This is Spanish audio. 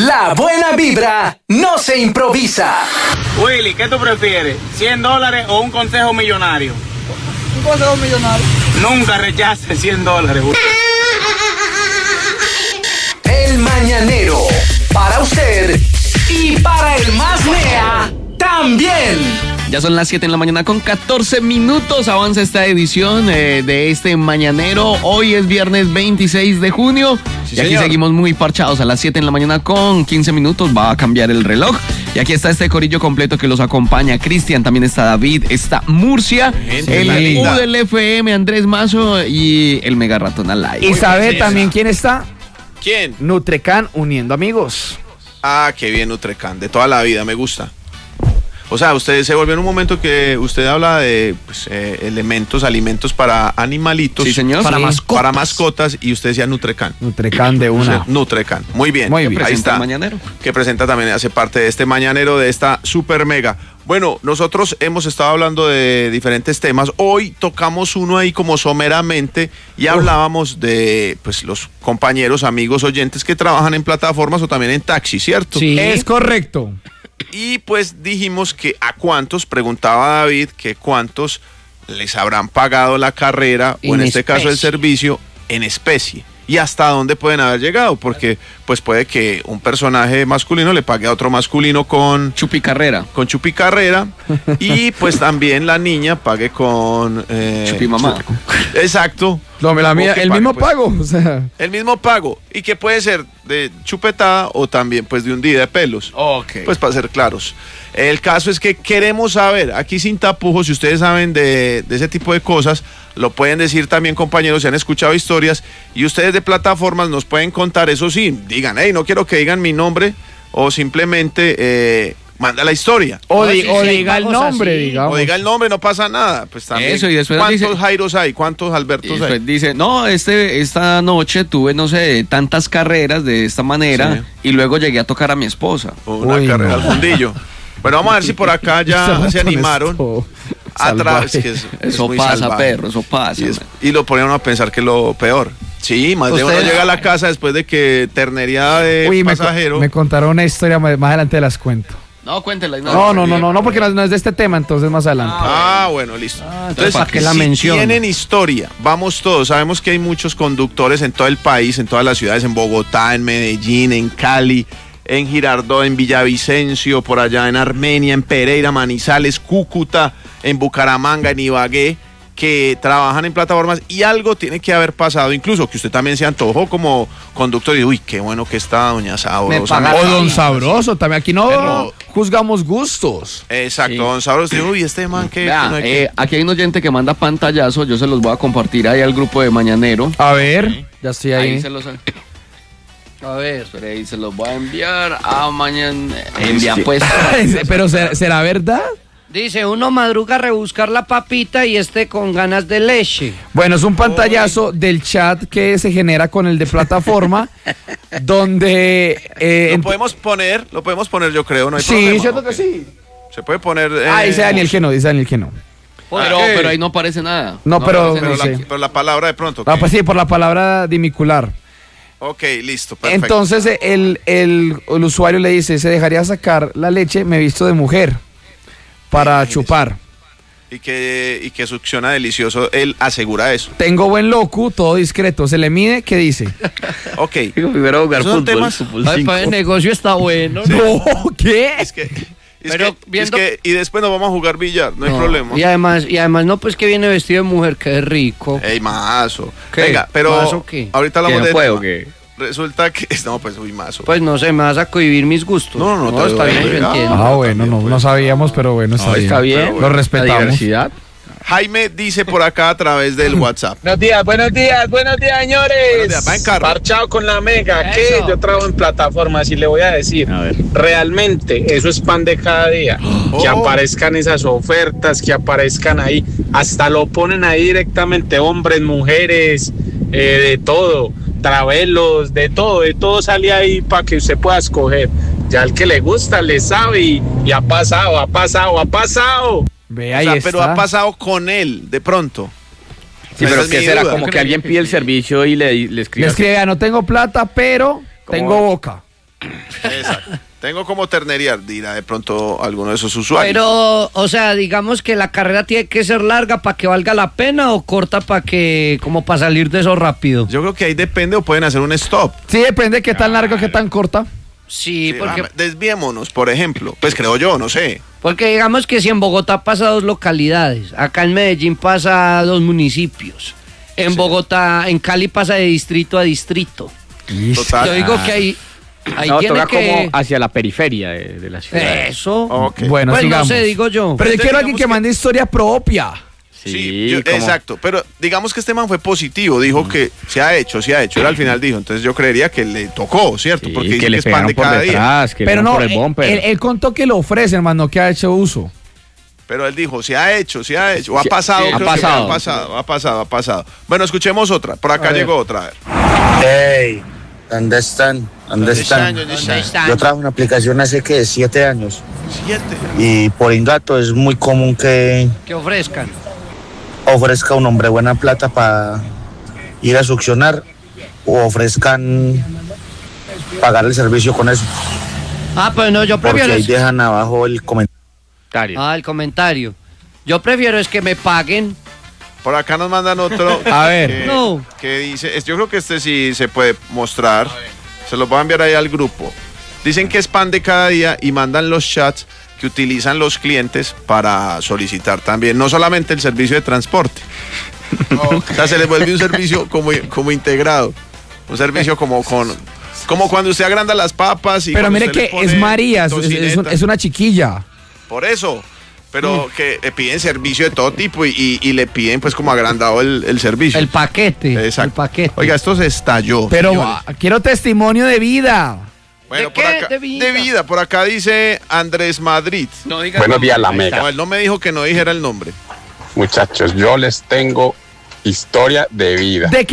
La buena vibra no se improvisa. Willy, ¿qué tú prefieres? ¿$100 o un consejo millonario? Un consejo millonario. Nunca rechaces $100, Willy. El Mañanero, para usted y para el más mea también. Ya son las 7 de la mañana con 14 minutos. Avanza esta edición de este Mañanero. Hoy es viernes 26 de junio. Sí, y aquí señor. Seguimos muy parchados a las 7 de la mañana con 15 minutos. Va a cambiar el reloj. Y aquí está este corillo completo que los acompaña. Cristian, también está David, está Murcia, el U del FM, Andrés Mazo y el Mega Ratón Alive. ¿Y sabe también quién está? ¿Quién? Nutrecan, uniendo amigos. Ah, qué bien, Nutrecan, de toda la vida, me gusta. O sea, usted se volvió en un momento que usted habla de elementos, alimentos para animalitos. Sí, señor. Para mascotas, y usted decía Nutrecan. Nutrecan de una. Nutrecan, muy bien. Muy bien. Ahí está. El Mañanero. Que presenta también, hace parte de este Mañanero, de esta super mega. Bueno, nosotros hemos estado hablando de diferentes temas. Hoy tocamos uno ahí como someramente y hablábamos de pues los compañeros, amigos, oyentes que trabajan en plataformas o también en taxi, ¿cierto? Sí. Es correcto. Y pues dijimos que a cuántos, preguntaba David, que cuántos les habrán pagado la carrera o en este caso el servicio en especie. Y hasta dónde pueden haber llegado, porque pues puede que un personaje masculino le pague a otro masculino con Chupicarrera. Con Chupicarrera y pues también la niña pague con Chupimamá. Exacto. No, la mía, el mismo pago, o sea. El mismo pago, y que puede ser de chupetada o también pues de un día de pelos. Ok. Pues para ser claros. El caso es que queremos saber, aquí sin tapujos, si ustedes saben de ese tipo de cosas, lo pueden decir también, compañeros, si han escuchado historias, y ustedes de plataformas nos pueden contar, eso sí, digan, hey, no quiero que digan mi nombre, o simplemente manda la historia. O diga el nombre, digamos. O diga el nombre, no pasa nada. Pues también. Eso, y después ¿cuántos dice, Jairos hay? ¿Cuántos Albertos y hay? dice, no, esta noche tuve, no sé, tantas carreras de esta manera, y luego llegué a tocar a mi esposa. Una carrera al fundillo. Bueno, vamos a ver si por acá ya se animaron. Atrás, que eso muy pasa, salvaje. perro, eso pasa. Y lo ponían a pensar que es lo peor. Sí, más de uno llega a la casa después de que ternería de pasajero. Me contaron una historia, más adelante las cuento. No, cuéntela. No, porque no es de este tema, entonces más adelante. Bueno, listo. Entonces, ¿para qué la si mención? Tienen historia, vamos todos. Sabemos que hay muchos conductores en todo el país, en todas las ciudades, en Bogotá, en Medellín, en Cali, en Girardot, en Villavicencio, por allá en Armenia, en Pereira, Manizales, Cúcuta, en Bucaramanga, en Ibagué, que trabajan en plataformas, y algo tiene que haber pasado, incluso que usted también se antojó como conductor y uy, qué bueno que está doña Sabrosa. O don Sabroso, también aquí no juzgamos gustos. Exacto, Sí. Don Sabroso, uy, este man que... Vea, no hay que... aquí hay un oyente que manda pantallazo, yo se los voy a compartir ahí al grupo de Mañanero. A ver, ya estoy ahí. Ahí se los... A ver, espera, ahí se los voy a enviar a Mañana. Envía pues. Pero ¿será verdad? Dice, uno madruga a rebuscar la papita y con ganas de leche. Bueno, es un pantallazo del chat que se genera con el de plataforma, donde... lo podemos poner, yo creo, no hay problema. Sí, cierto que sí. Se puede poner... dice Daniel que no. Pero ahí no aparece nada. No, pero la palabra de pronto. Pues sí, por la palabra dimicular. Ok, listo, perfecto. Entonces el usuario le dice, se dejaría sacar la leche, me visto de mujer para chupar. Y que succiona delicioso, él asegura eso. Tengo buen locu, todo discreto, se le mide, ¿qué dice? Ok. Primero jugar fútbol. Para el negocio está bueno. Sí. No, ¿qué? Y después nos vamos a jugar billar, no hay problema. Y además no, pues que viene vestido de mujer, que es rico. Ey, mazo. ¿Qué? Venga, pero ¿Mazo qué? ahorita hablamos ¿Que no de... puedo, qué? Resulta que... No, pues, uy, mazo. Pues no sé, me vas a cohibir mis gustos. No, está bien, yo entiendo. Bueno, no sabíamos, pero bueno, está bien. Lo respetamos. Diversidad. Jaime dice por acá a través del WhatsApp. Buenos días, señores. Buenos días, va en carro. Parchado con la mega, que yo trabajo en plataformas y le voy a decir, realmente eso es pan de cada día. Que aparezcan esas ofertas, que aparezcan ahí, hasta lo ponen ahí directamente, hombres, mujeres, de todo, travelos, de todo sale ahí para que usted pueda escoger. Ya el que le gusta, le sabe y ha pasado. Ve, ahí está. Pero ha pasado con él, de pronto. Sí, pero ¿qué será? Como que alguien pide el servicio y le escribe. Le escribe, no tengo plata, pero tengo boca. Tengo como ternería, dirá de pronto alguno de esos usuarios. Pero, o sea, digamos que la carrera tiene que ser larga para que valga la pena o corta para que, como para salir de eso rápido. Yo creo que ahí depende o pueden hacer un stop. Sí, depende de qué tan larga, qué tan corta. Sí, porque... Desviémonos, por ejemplo. Pues creo yo, no sé. Porque digamos que si en Bogotá pasa 2 localidades, acá en Medellín pasa 2 municipios, en Bogotá, en Cali pasa de distrito a distrito. Total. Yo digo que ahí No, tiene toca que... como hacia la periferia de la ciudad. Eso. Ok. Bueno, Pues sigamos. no sé, digo yo. Pero yo Entonces, quiero alguien digamos que mande historia propia. Sí, exacto. Pero digamos que este man fue positivo. Dijo que se ha hecho. Él al final dijo. Entonces yo creería que le tocó, ¿cierto? Sí, Porque que dice le que es pan de pegaron por cada día. detrás, que le Pero dieron no, por el bumper. él contó que lo ofrece, hermano, que ha hecho uso. Pero él dijo, se ha hecho. O ha pasado, sí, creo ha que pasado. ha pasado. Bueno, escuchemos otra. Por acá llegó otra. A ver. Hey, ¿dónde están? Yo trabajo en una aplicación hace que 7 años 7. y por Indato es muy común que Que ofrezcan. ofrezca un hombre buena plata para ir a succionar o ofrezcan pagar el servicio con eso. Ah, pues no, yo Porque prefiero... ahí dejan abajo el comentario. el comentario. Yo prefiero es que me paguen. Por acá nos mandan otro. A ver. No. Que dice, yo creo que este sí se puede mostrar. Se los voy a enviar ahí al grupo. Dicen que es pan de cada día y mandan los chats que utilizan los clientes para solicitar también, no solamente el servicio de transporte. O sea, se les vuelve un servicio como integrado. Un servicio como cuando usted agranda las papas y Pero cuando mire usted le que pone es María, tocineta. es una chiquilla. Por eso. Pero que piden servicio de todo tipo y le piden pues como agrandado el servicio. El paquete. Exacto. El paquete. Oiga, esto se estalló. Pero señores. quiero testimonio de vida. Bueno, ¿De por qué? acá, ¿De vida? de vida, por acá dice Andrés Madrid. No digas Buenos días, la nombre. mega. No, él no me dijo que no dijera el nombre. Muchachos, yo les tengo historia de vida. ¿De